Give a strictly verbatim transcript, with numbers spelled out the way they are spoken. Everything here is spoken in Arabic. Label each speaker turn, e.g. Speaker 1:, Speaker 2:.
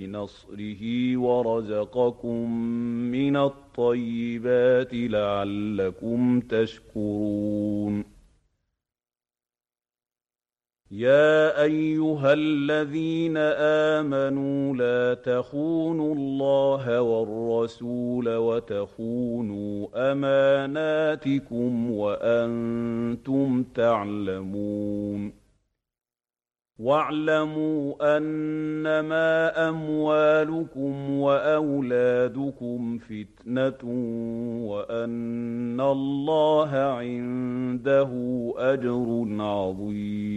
Speaker 1: بنصره ورزقكم من الطيبات لعلكم تشكرون يا أيها الذين آمنوا لا تخونوا الله والرسول وتخونوا أماناتكم وأنتم تعلمون واعلموا أنما أموالكم وأولادكم فتنة وأن الله عنده أجر عظيم